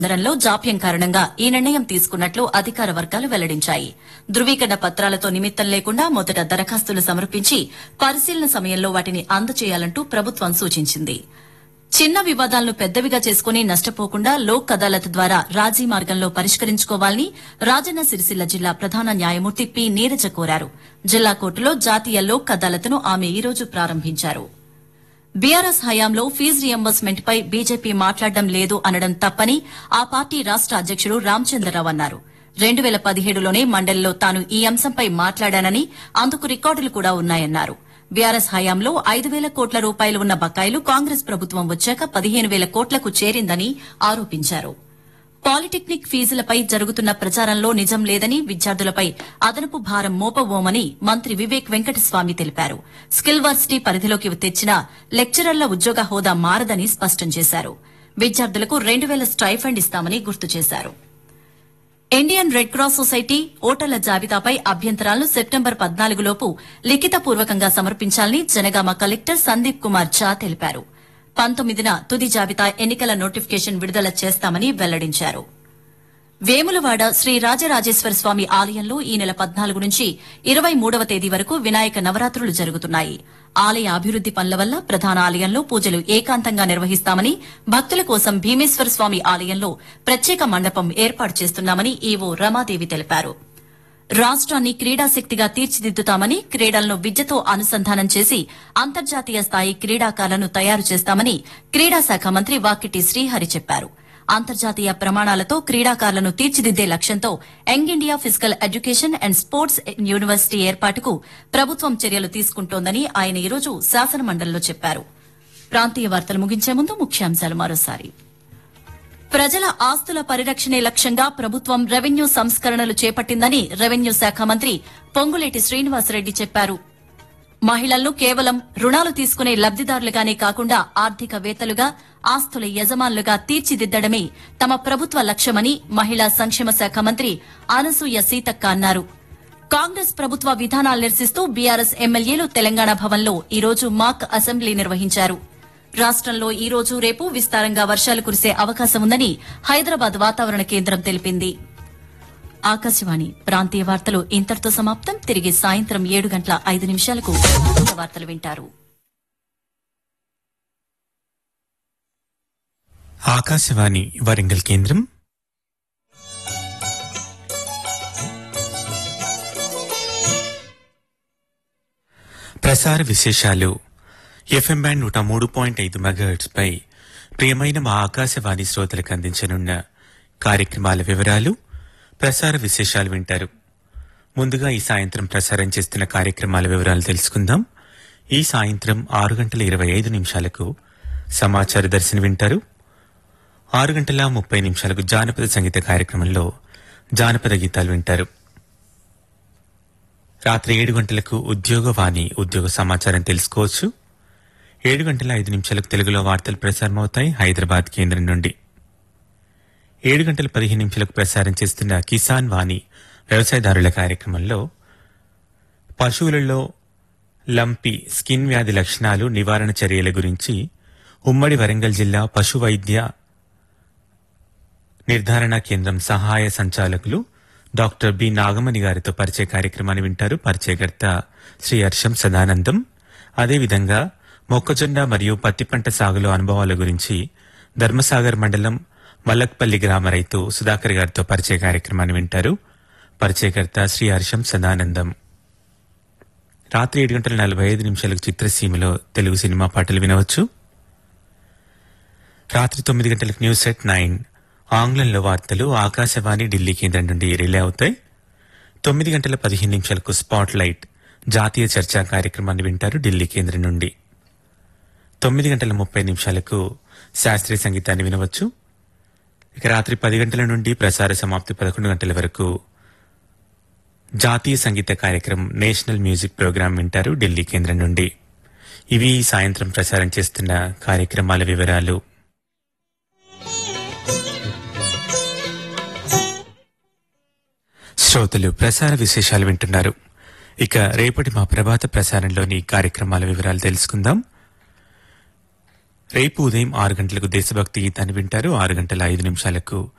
ధరల్లో జాప్యం కారణంగా ఈ నిర్ణయం తీసుకున్నట్లు అధికార వర్గాలు వెల్లడించాయి. ధృవీకరణ పత్రాలతో నిమిత్తం లేకుండా మొదట దరఖాస్తులు సమర్పించి పరిశీలన సమయంలో వాటిని అందజేయాలంటూ ప్రభుత్వం సూచించింది. చిన్న వివాదాలను పెద్దవిగా చేసుకుని నష్టపోకుండా లోక్ అదాలత్ ద్వారా రాజీ మార్గంలో పరిష్కరించుకోవాలని రాజన్న సిరిసిల్ల జిల్లా ప్రధాన న్యాయమూర్తి పి నీరజ కోరారు. జిల్లా కోర్టులో జాతీయ లోక్ అదాలత్ను ఆమె ఈ రోజు ప్రారంభించారు. బీఆర్ఎస్ హయాంలో ఫీజు రియంబర్స్మెంట్ పై బీజేపీ మాట్లాడడం లేదు అనడం తప్పని ఆ పార్టీ రాష్ట అధ్యకుడు రామచంద్రరావు అన్నారు. 2017లోనే మండలిలో తాను ఈ అంశంపై మాట్లాడానని అందుకు రికార్డులు కూడా ఉన్నాయన్నారు. బీఆర్ఎస్ హయాంలో 5,000 కోట్ల రూపాయలు ఉన్న బకాయిలు కాంగ్రెస్ ప్రభుత్వం వచ్చాక 15,000 కోట్లకు చేరిందని ఆరోపించారు. పాలిటెక్నిక్ ఫీజులపై జరుగుతున్న ప్రచారంలో నిజం లేదని, విద్యార్థులపై అదనపు భారం మోపబోమని మంత్రి వివేక్ వెంకటస్వామి తెలిపారు. స్కిల్ వర్సిటీ పరిధిలోకి తెచ్చిన లెక్చరర్ల ఉద్యోగ హోదా మారదని స్పష్టం చేశారు. విద్యార్థులకు 2,000 స్టైఫండ్ ఇస్తామని గుర్తు చేశారు. ఇండియన్ రెడ్ క్రాస్ సొసైటీ ఓటర్ల జాబితాపై అభ్యంతరాలను సెప్టెంబర్ 14లోపు లిఖితపూర్వకంగా సమర్పించాలని జనగామ కలెక్టర్ సందీప్ కుమార్ ఝా తెలిపారు. 19న తుది జాబితా ఎన్నికల నోటిఫికేషన్ విడుదల చేస్తామని వెల్లడించారు. వేములవాడ శ్రీ రాజరాజేశ్వర స్వామి ఆలయంలో ఈ నెల 14 నుంచి 23వ తేదీ వరకు వినాయక నవరాత్రులు జరుగుతున్నాయి. ఆలయ అభివృద్ది పనుల వల్ల ప్రధాన ఆలయంలో పూజలు ఏకాంతంగా నిర్వహిస్తామని, భక్తుల కోసం భీమేశ్వర స్వామి ఆలయంలో ప్రత్యేక మండపం ఏర్పాటు చేస్తున్నామని ఈవో రమాదేవి తెలిపారు. రాష్ట్రాన్ని క్రీడాశక్తిగా తీర్చిదిద్దుతామని, క్రీడలను విద్యతో అనుసంధానం చేసి అంతర్జాతీయ స్థాయి క్రీడాకారులను తయారు చేస్తామని క్రీడాశాఖ మంత్రి వాకిటి శ్రీహరి చెప్పారు. అంతర్జాతీయ ప్రమాణాలతో క్రీడాకారులను తీర్చిదిద్దే లక్ష్యంతో young India physical education and sports university ఏర్పాటుకు ప్రభుత్వం చర్యలు తీసుకుంటోందని ఆయన ఈరోజు శాసనమండలిలో చెప్పారు. ప్రాంతీయ వార్తలు ముగించే ముందు ముఖ్యాంశాలు మరోసారి. ప్రజల ఆస్తుల పరిరక్షణే లక్ష్యంగా ప్రభుత్వం రెవెన్యూ సంస్కరణలు చేపట్టిందని రెవెన్యూ శాఖ మంత్రి పొంగులేటి శ్రీనివాసరెడ్డి చెప్పారు. మహిళలను కేవలం రుణాలు తీసుకునే లబ్దిదారులుగానే కాకుండా ఆర్థికవేత్తలుగా, ఆస్తుల యజమానులుగా తీర్చిదిద్దడమే తమ ప్రభుత్వ లక్ష్యమని మహిళా సంక్షేమ శాఖ మంత్రి అనసూయ సీతక్క అన్నారు. కాంగ్రెస్ ప్రభుత్వ విధానాలు నిరసిస్తూ బీఆర్ఎస్ ఎమ్మెల్యేలు తెలంగాణ భవన్లో ఈరోజు మాక్ అసెంబ్లీ నిర్వహించారు. రాష్టంలో ఈ రోజు రేపు విస్తారంగా వర్షాలు కురిసే అవకాశం ఉందని హైదరాబాద్ వాతావరణ కేంద్రం తెలిపింది. ఆకాశవాణి ప్రాంతీయ వార్తలు ఇంతటితో సమాప్తం. తిరిగి సాయంత్రం 7:05 వార్తలు వింటారు. ఆకాశవాణి వరంగల్ కేంద్రం. ప్రసార విశేషాలు. ఎఫ్ఎం బ్యాండ్ 103.5 మెగాహెర్ట్జ్ పై ప్రియమైన మా ఆకాశవాణి శ్రోతలకు అందించనున్న కార్యక్రమాల వివరాలు, ప్రసార విశేషాలు వింటారు. ముందుగా ఈ సాయంత్రం ప్రసారం చేస్తున్న కార్యక్రమాల వివరాలు తెలుసుకుందాం. ఈ సాయంత్రం 6:25 సమాచార దర్శనం వింటారు. 6:30 జానపద సంగీత కార్యక్రమంలో జానపద గీతాలు వింటారు. రాత్రి 7 ఉద్యోగవాణి ఉద్యోగ సమాచారం తెలుసుకోవచ్చు. 7:05 తెలుగులో వార్తలు ప్రసారమవుతాయి హైదరాబాద్ కేంద్రం నుండి. 7:15 ప్రసారం చేస్తున్న కిసాన్ వాణి వ్యవసాయదారుల కార్యక్రమంలో పశువులలో లంపి స్కిన్ వ్యాధి లక్షణాలు, నివారణ చర్యల గురించి ఉమ్మడి వరంగల్ జిల్లా పశు వైద్య నిర్ధారణ కేంద్రం సహాయ సంచాలకులు డాక్టర్ బి నాగమణి గారితో పరిచయ కార్యక్రమాన్ని వింటారు. పరిచయకర్త శ్రీ హర్షం సదానందం. అదేవిధంగా మొక్కజొన్న మరియు పత్తి పంట సాగులో అనుభవాల గురించి ధర్మసాగర్ మండలం మల్లక్పల్లి గ్రామ రైతు సుధాకర్ గారితో పరిచయ కార్యక్రమాన్ని వింటారు. పరిచయకర్త శ్రీ హర్షం సదానందం. రాత్రి 7:45 చిత్రసీమలో తెలుగు సినిమా పాటలు వినవచ్చు. రాత్రి 9 న్యూస్ ఎట్ 9 ఆంగ్లంలో వార్తలు ఆకాశవాణి ఢిల్లీ కేంద్రం నుండి రిలే అవుతాయి. 9:15 స్పాట్ లైట్ జాతీయ చర్చా కార్యక్రమాన్ని వింటారు ఢిల్లీ కేంద్రం నుండి. 9:30 శాస్త్రీయ సంగీతాన్ని వినవచ్చు. ఇక రాత్రి 10 గంటల నుండి ప్రసార సమాప్తి 11 గంటల వరకు జాతీయ సంగీత కార్యక్రమం నేషనల్ మ్యూజిక్ ప్రోగ్రాం వింటారు ఢిల్లీ కేంద్రం నుండి. ఇవి సాయంత్రం ప్రసారం చేస్తున్న కార్యక్రమాల వివరాలు. శ్రోతలు ప్రసార విశేషాలు వింటున్నారు. ఇక రేపటి మా ప్రభాత ప్రసారంలోని కార్యక్రమాల వివరాలు తెలుసుకుందాం. రేపు ఉదయం 6 గంటలకు దేశభక్తి గీతాన్ని వింటారు. 6 గంటల 5 నిమిషాలకు